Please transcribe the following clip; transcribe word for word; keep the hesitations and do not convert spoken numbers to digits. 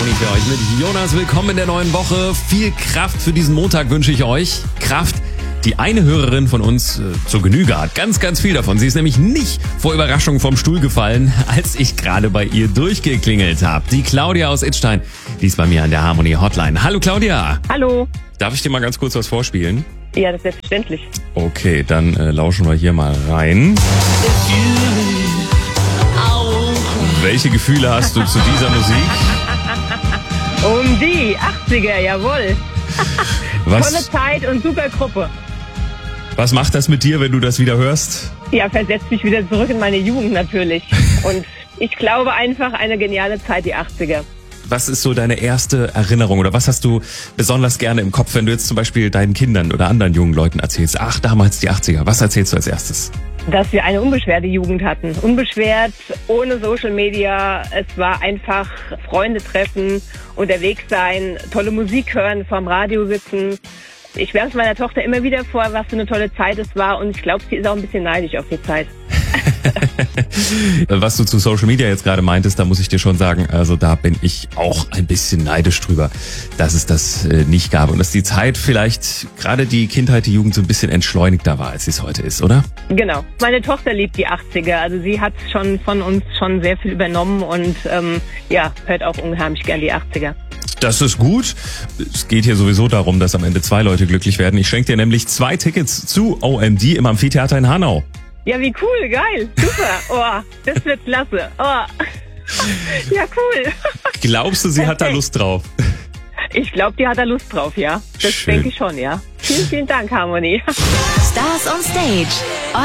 Harmony für euch mit Jonas. Willkommen in der neuen Woche. Viel Kraft für diesen Montag wünsche ich euch. Kraft, die eine Hörerin von uns äh, zur Genüge hat. Ganz, ganz viel davon. Sie ist nämlich nicht vor Überraschung vom Stuhl gefallen, als ich gerade bei ihr durchgeklingelt habe. Die Claudia aus Idstein, die ist bei mir an der Harmony Hotline. Hallo Claudia. Hallo. Darf ich dir mal ganz kurz was vorspielen? Ja, das ist selbstverständlich. Okay, dann äh, lauschen wir hier mal rein. Welche Gefühle hast du zu dieser Musik? Um die achtziger, jawohl. Was, Tolle Zeit und super Gruppe. was macht das mit dir, wenn du das wieder hörst? Ja, versetzt mich wieder zurück in meine Jugend natürlich. Und ich glaube einfach eine geniale Zeit, die achtziger. Was ist so deine erste Erinnerung oder was hast du besonders gerne im Kopf, wenn du jetzt zum Beispiel deinen Kindern oder anderen jungen Leuten erzählst? Ach, damals die achtziger. Was erzählst du als erstes? Dass wir eine unbeschwerte Jugend hatten. Unbeschwert, ohne Social Media. Es war einfach Freunde treffen, unterwegs sein, tolle Musik hören, vorm Radio sitzen. Ich werfe es meiner Tochter immer wieder vor, was für eine tolle Zeit es war. Und ich glaube, sie ist auch ein bisschen neidisch auf die Zeit. Was du zu Social Media jetzt gerade meintest, da muss ich dir schon sagen, also da bin ich auch ein bisschen neidisch drüber, dass es das äh, nicht gab und dass die Zeit vielleicht, gerade die Kindheit, die Jugend so ein bisschen entschleunigter war, als sie es heute ist, oder? Genau. Meine Tochter liebt die achtziger. Also sie hat schon von uns schon sehr viel übernommen und ähm, ja, hört auch unheimlich gern die achtziger. Das ist gut. Es geht hier sowieso darum, dass am Ende zwei Leute glücklich werden. Ich schenke dir nämlich zwei Tickets zu O M D im Amphitheater in Hanau. Ja, wie cool, geil, super. Oh, das wird klasse. Oh. Ja, cool. Glaubst du, sie hat da Lust drauf? Ich glaube, die hat da Lust drauf, ja. Das Schön. denke ich schon, ja. Vielen, vielen Dank, Harmony. Stars on Stage.